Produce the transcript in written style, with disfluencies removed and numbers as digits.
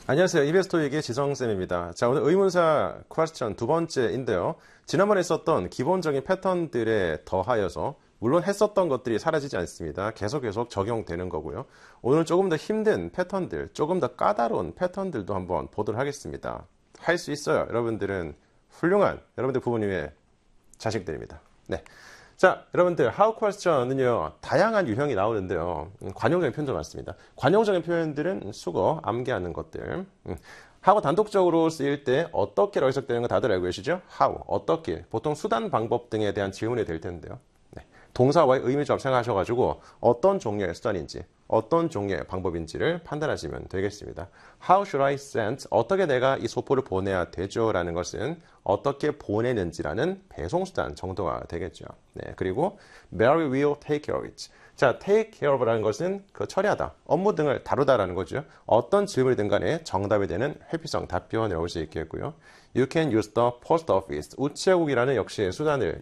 안녕하세요. EBS 토익의 지성쌤입니다. 자, 오늘 의문사 퀘스천 두 번째인데요. 지난번에 있었던 기본적인 패턴들에 더하여서 물론 했었던 것들이 사라지지 않습니다. 계속 적용되는 거고요. 오늘 조금 더 힘든 패턴들, 조금 더 까다로운 패턴들도 한번 보도록 하겠습니다. 할 수 있어요. 여러분들은 훌륭한 여러분들 부모님의 자식들입니다. 네. 자, 여러분들 how question은요 다양한 유형이 나오는데요. 관용적인 표현도 많습니다. 관용적인 표현들은 수거, 암기하는 것들. 하고 단독적으로 쓰일 때 어떻게라고 해석되는 거 다들 알고 계시죠? how, 어떻게, 보통 수단, 방법 등에 대한 질문이 될 텐데요. 네. 동사와의 의미점 생각하셔가지고 어떤 종류의 수단인지, 어떤 종류의 방법인지를 판단하시면 되겠습니다. How should I send? 어떻게 내가 이 소포를 보내야 되죠? 라는 것은 어떻게 보내는지라는 배송수단 정도가 되겠죠. 네, 그리고 Mary will take care of it. 자, take care of라는 것은 그 처리하다, 업무 등을 다루다라는 거죠. 어떤 질문이든 간에 정답이 되는 회피성 답변을 올 수 있겠고요. You can use the post office. 우체국이라는 역시 수단을